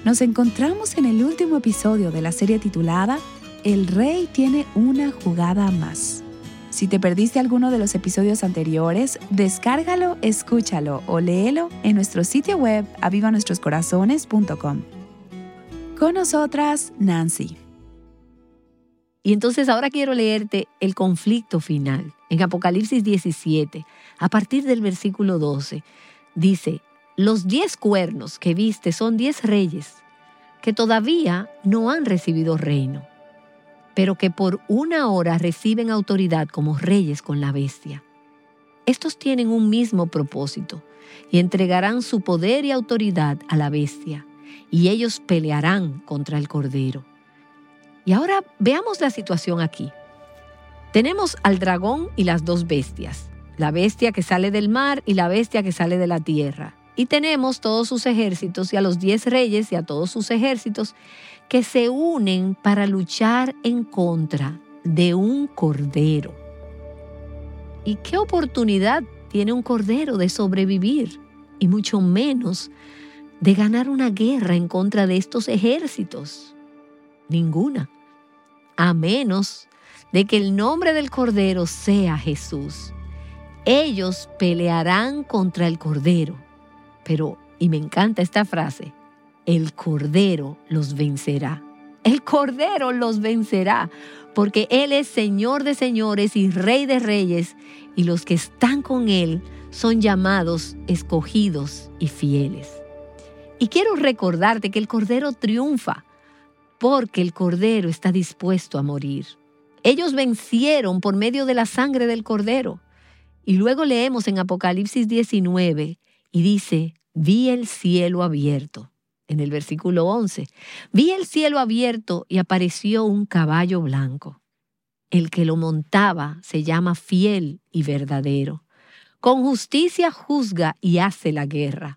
Nos encontramos en el último episodio de la serie titulada El Rey tiene una jugada más. Si te perdiste alguno de los episodios anteriores, descárgalo, escúchalo o léelo en nuestro sitio web avivanuestroscorazones.com. Con nosotras, Nancy. Y entonces ahora quiero leerte el conflicto final. En Apocalipsis 17, a partir del versículo 12, dice: los 10 cuernos que viste son 10 reyes que todavía no han recibido reino, pero que por una hora reciben autoridad como reyes con la bestia. Estos tienen un mismo propósito y entregarán su poder y autoridad a la bestia, y ellos pelearán contra el Cordero. Y ahora veamos la situación aquí. Tenemos al dragón y las 2 bestias, la bestia que sale del mar y la bestia que sale de la tierra. Y tenemos todos sus ejércitos y a los 10 reyes y a todos sus ejércitos que se unen para luchar en contra de un cordero. ¿Y qué oportunidad tiene un cordero de sobrevivir? Y mucho menos de ganar una guerra en contra de estos ejércitos. Ninguna. A menos de que el nombre del cordero sea Jesús. Ellos pelearán contra el cordero. Pero, y me encanta esta frase, el Cordero los vencerá. El Cordero los vencerá, porque Él es Señor de señores y Rey de reyes, y los que están con Él son llamados, escogidos y fieles. Y quiero recordarte que el Cordero triunfa, porque el Cordero está dispuesto a morir. Ellos vencieron por medio de la sangre del Cordero. Y luego leemos en Apocalipsis 19, y dice: vi el cielo abierto. En el versículo 11, vi el cielo abierto y apareció un caballo blanco. El que lo montaba se llama Fiel y Verdadero. Con justicia juzga y hace la guerra.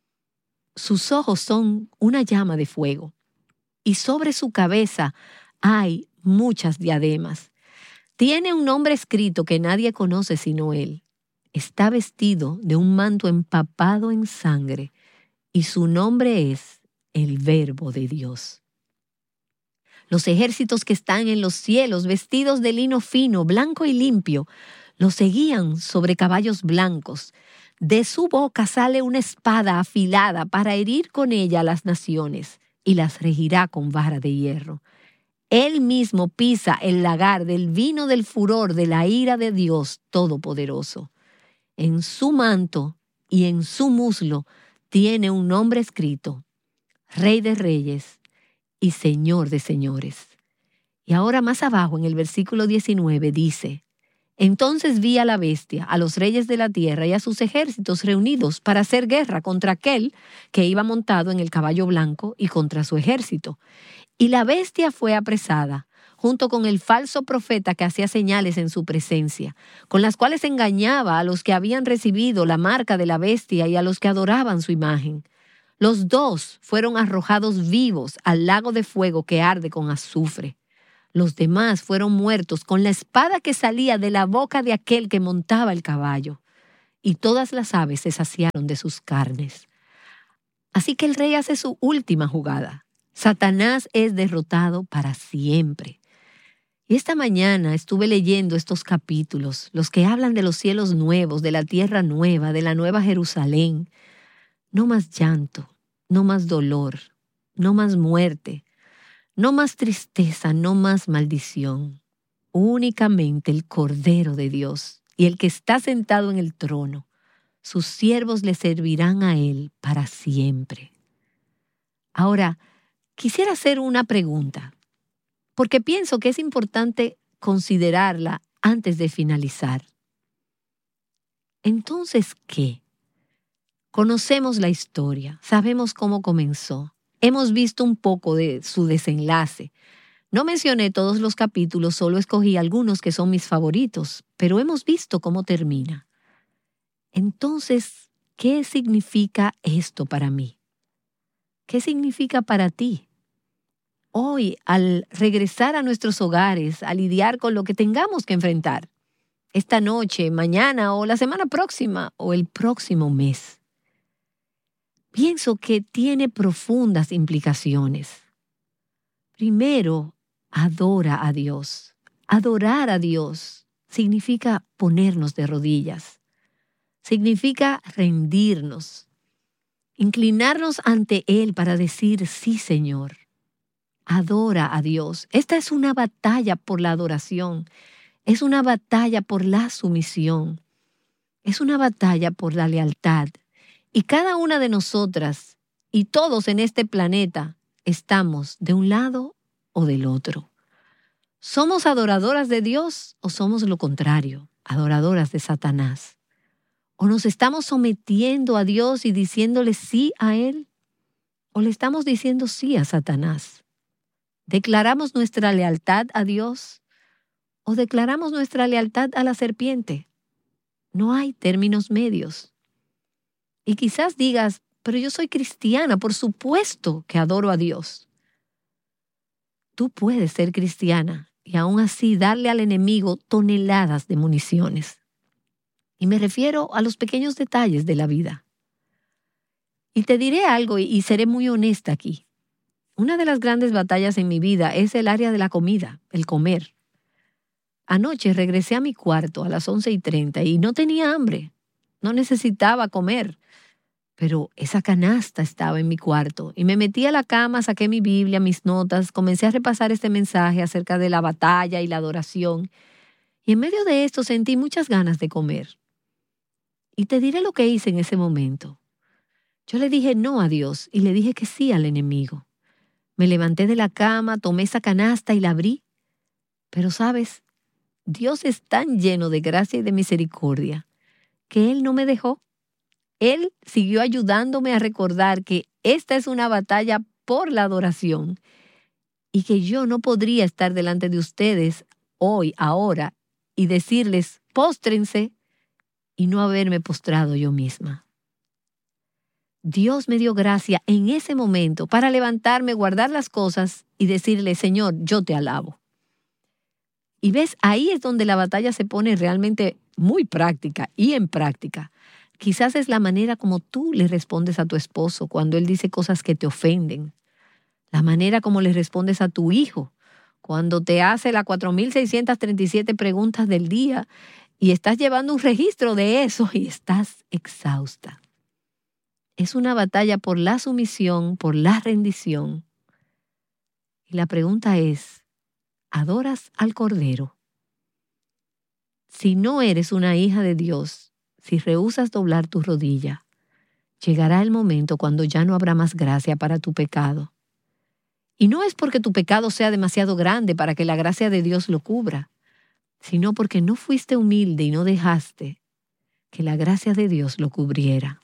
Sus ojos son una llama de fuego, y sobre su cabeza hay muchas diademas. Tiene un nombre escrito que nadie conoce sino él. Está vestido de un manto empapado en sangre, y su nombre es el Verbo de Dios. Los ejércitos que están en los cielos, vestidos de lino fino, blanco y limpio, los seguían sobre caballos blancos. De su boca sale una espada afilada para herir con ella a las naciones, y las regirá con vara de hierro. Él mismo pisa el lagar del vino del furor de la ira de Dios Todopoderoso. En su manto y en su muslo tiene un nombre escrito: Rey de Reyes y Señor de Señores. Y ahora más abajo en el versículo 19 dice: entonces vi a la bestia, a los reyes de la tierra y a sus ejércitos reunidos para hacer guerra contra aquel que iba montado en el caballo blanco y contra su ejército. Y la bestia fue apresada, junto con el falso profeta que hacía señales en su presencia, con las cuales engañaba a los que habían recibido la marca de la bestia y a los que adoraban su imagen. Los 2 fueron arrojados vivos al lago de fuego que arde con azufre. Los demás fueron muertos con la espada que salía de la boca de aquel que montaba el caballo, y todas las aves se saciaron de sus carnes. Así que el rey hace su última jugada. Satanás es derrotado para siempre. Y esta mañana estuve leyendo estos capítulos, los que hablan de los cielos nuevos, de la tierra nueva, de la nueva Jerusalén. No más llanto, no más dolor, no más muerte, no más tristeza, no más maldición. Únicamente el Cordero de Dios y el que está sentado en el trono. Sus siervos le servirán a Él para siempre. Ahora, quisiera hacer una pregunta, porque pienso que es importante considerarla antes de finalizar. Entonces, ¿qué? Conocemos la historia, sabemos cómo comenzó, hemos visto un poco de su desenlace. No mencioné todos los capítulos, solo escogí algunos que son mis favoritos, pero hemos visto cómo termina. Entonces, ¿qué significa esto para mí? ¿Qué significa para ti? Hoy, al regresar a nuestros hogares, a lidiar con lo que tengamos que enfrentar, esta noche, mañana o la semana próxima o el próximo mes, pienso que tiene profundas implicaciones. Primero, adora a Dios. Adorar a Dios significa ponernos de rodillas. Significa rendirnos, inclinarnos ante Él para decir, sí, Señor. Adora a Dios. Esta es una batalla por la adoración. Es una batalla por la sumisión. Es una batalla por la lealtad. Y cada una de nosotras y todos en este planeta estamos de un lado o del otro. ¿Somos adoradoras de Dios o somos lo contrario, adoradoras de Satanás? ¿O nos estamos sometiendo a Dios y diciéndole sí a Él? ¿O le estamos diciendo sí a Satanás? ¿Declaramos nuestra lealtad a Dios o declaramos nuestra lealtad a la serpiente? No hay términos medios. Y quizás digas, pero yo soy cristiana, por supuesto que adoro a Dios. Tú puedes ser cristiana y aún así darle al enemigo toneladas de municiones. Y me refiero a los pequeños detalles de la vida. Y te diré algo y seré muy honesta aquí. Una de las grandes batallas en mi vida es el área de la comida, el comer. Anoche regresé a mi cuarto a las 11:30 y no tenía hambre. No necesitaba comer. Pero esa canasta estaba en mi cuarto y me metí a la cama, saqué mi Biblia, mis notas, comencé a repasar este mensaje acerca de la batalla y la adoración. Y en medio de esto sentí muchas ganas de comer. Y te diré lo que hice en ese momento. Yo le dije no a Dios y le dije que sí al enemigo. Me levanté de la cama, tomé esa canasta y la abrí. Pero sabes, Dios es tan lleno de gracia y de misericordia que Él no me dejó. Él siguió ayudándome a recordar que esta es una batalla por la adoración y que yo no podría estar delante de ustedes hoy, ahora, y decirles, póstrense, y no haberme postrado yo misma. Dios me dio gracia en ese momento para levantarme, guardar las cosas y decirle, Señor, yo te alabo. Y ves, ahí es donde la batalla se pone realmente muy práctica y en práctica. Quizás es la manera como tú le respondes a tu esposo cuando él dice cosas que te ofenden. La manera como le respondes a tu hijo cuando te hace las 4,637 preguntas del día y estás llevando un registro de eso y estás exhausta. Es una batalla por la sumisión, por la rendición. Y la pregunta es, ¿adoras al Cordero? Si no eres una hija de Dios, si rehusas doblar tu rodilla, llegará el momento cuando ya no habrá más gracia para tu pecado. Y no es porque tu pecado sea demasiado grande para que la gracia de Dios lo cubra, sino porque no fuiste humilde y no dejaste que la gracia de Dios lo cubriera.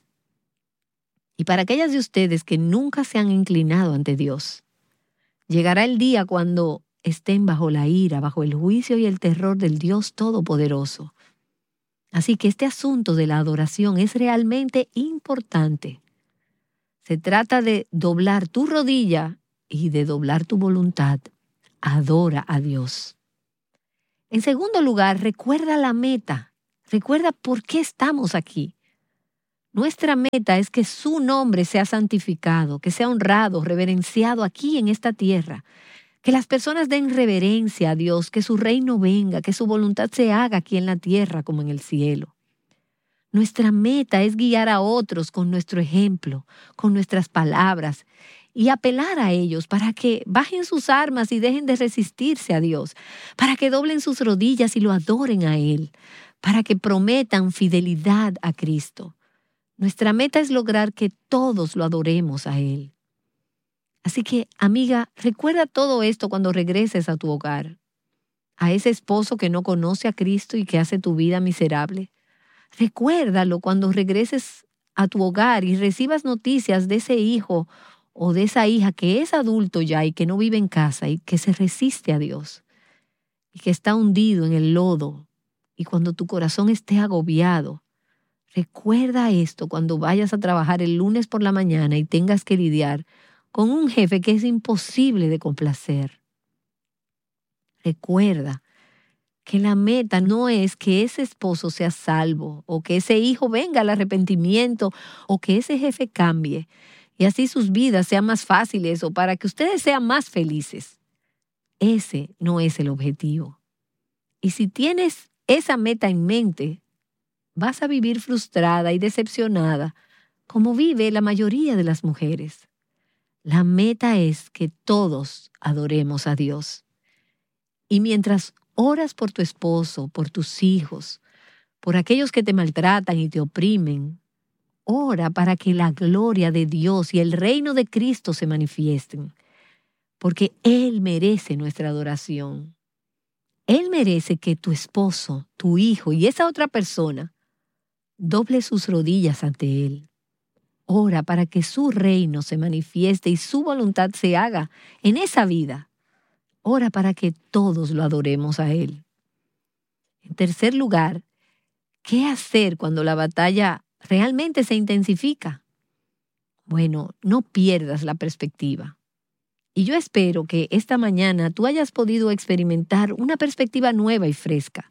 Y para aquellas de ustedes que nunca se han inclinado ante Dios, llegará el día cuando estén bajo la ira, bajo el juicio y el terror del Dios Todopoderoso. Así que este asunto de la adoración es realmente importante. Se trata de doblar tu rodilla y de doblar tu voluntad. Adora a Dios. En segundo lugar, recuerda la meta. Recuerda por qué estamos aquí. Nuestra meta es que su nombre sea santificado, que sea honrado, reverenciado aquí en esta tierra. Que las personas den reverencia a Dios, que su reino venga, que su voluntad se haga aquí en la tierra como en el cielo. Nuestra meta es guiar a otros con nuestro ejemplo, con nuestras palabras y apelar a ellos para que bajen sus armas y dejen de resistirse a Dios, para que doblen sus rodillas y lo adoren a Él, para que prometan fidelidad a Cristo. Nuestra meta es lograr que todos lo adoremos a Él. Así que, amiga, recuerda todo esto cuando regreses a tu hogar. A ese esposo que no conoce a Cristo y que hace tu vida miserable. Recuérdalo cuando regreses a tu hogar y recibas noticias de ese hijo o de esa hija que es adulto ya y que no vive en casa y que se resiste a Dios y que está hundido en el lodo. Y cuando tu corazón esté agobiado, recuerda esto cuando vayas a trabajar el lunes por la mañana y tengas que lidiar con un jefe que es imposible de complacer. Recuerda que la meta no es que ese esposo sea salvo o que ese hijo venga al arrepentimiento o que ese jefe cambie y así sus vidas sean más fáciles o para que ustedes sean más felices. Ese no es el objetivo. Y si tienes esa meta en mente, vas a vivir frustrada y decepcionada como vive la mayoría de las mujeres. La meta es que todos adoremos a Dios. Y mientras oras por tu esposo, por tus hijos, por aquellos que te maltratan y te oprimen, ora para que la gloria de Dios y el reino de Cristo se manifiesten, porque Él merece nuestra adoración. Él merece que tu esposo, tu hijo y esa otra persona doble sus rodillas ante Él. Ora para que su reino se manifieste y su voluntad se haga en esa vida. Ora para que todos lo adoremos a Él. En tercer lugar, ¿qué hacer cuando la batalla realmente se intensifica? Bueno, no pierdas la perspectiva. Y yo espero que esta mañana tú hayas podido experimentar una perspectiva nueva y fresca.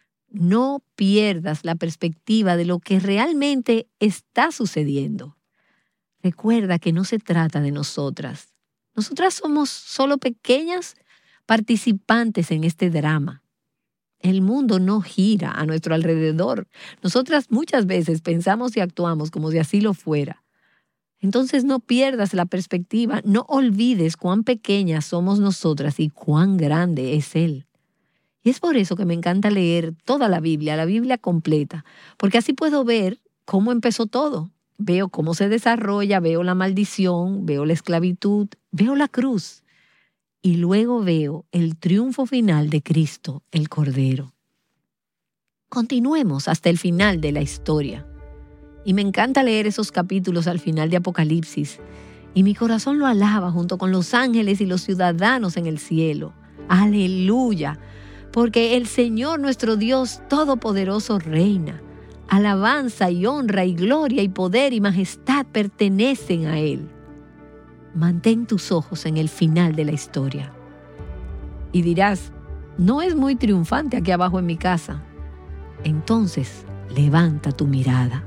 No pierdas la perspectiva de lo que realmente está sucediendo. Recuerda que no se trata de nosotras. Nosotras somos solo pequeñas participantes en este drama. El mundo no gira a nuestro alrededor. Nosotras muchas veces pensamos y actuamos como si así lo fuera. Entonces no pierdas la perspectiva, no olvides cuán pequeñas somos nosotras y cuán grande es Él. Y es por eso que me encanta leer toda la Biblia completa, porque así puedo ver cómo empezó todo. Veo cómo se desarrolla, veo la maldición, veo la esclavitud, veo la cruz. Y luego veo el triunfo final de Cristo, el Cordero. Continuemos hasta el final de la historia. Y me encanta leer esos capítulos al final de Apocalipsis. Y mi corazón lo alaba junto con los ángeles y los ciudadanos en el cielo. ¡Aleluya! Porque el Señor nuestro Dios Todopoderoso reina. Alabanza y honra y gloria y poder y majestad pertenecen a Él. Mantén tus ojos en el final de la historia. Y dirás, no es muy triunfante aquí abajo en mi casa. Entonces, levanta tu mirada.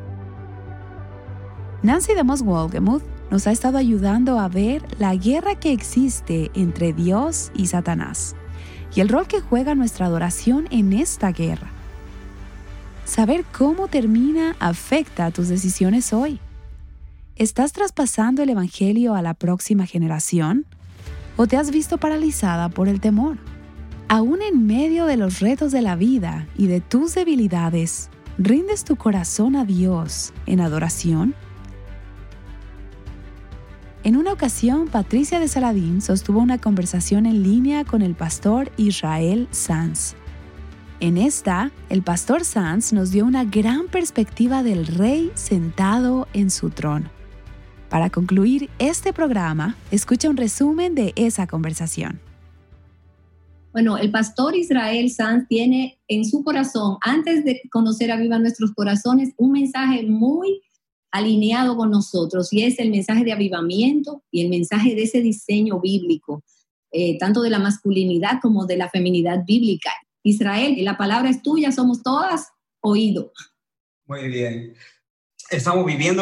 Nancy DeMoss Wolgemuth nos ha estado ayudando a ver la guerra que existe entre Dios y Satanás y el rol que juega nuestra adoración en esta guerra. Saber cómo termina afecta a tus decisiones hoy. ¿Estás traspasando el Evangelio a la próxima generación? ¿O te has visto paralizada por el temor? Aún en medio de los retos de la vida y de tus debilidades, ¿rindes tu corazón a Dios en adoración? En una ocasión, Patricia de Saladín sostuvo una conversación en línea con el pastor Israel Sanz. En esta, el pastor Sanz nos dio una gran perspectiva del rey sentado en su trono. Para concluir este programa, escucha un resumen de esa conversación. Bueno, el pastor Israel Sanz tiene en su corazón, antes de conocer a Viva Nuestros Corazones, un mensaje muy alineado con nosotros, y es el mensaje de avivamiento y el mensaje de ese diseño bíblico, tanto de la masculinidad como de la feminidad bíblica. Israel, la palabra es tuya, somos todas oído. Muy bien. Estamos viviendo